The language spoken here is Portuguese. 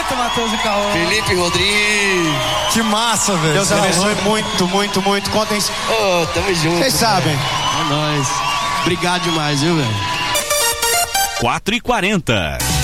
Eita, Matheus e Caô. Felipe Rodrigues. Que massa, velho. Deus abençoe muito, muito, muito. Contem. Ô, tamo junto. Vocês sabem. É nóis. Obrigado demais, viu, velho? 4h40.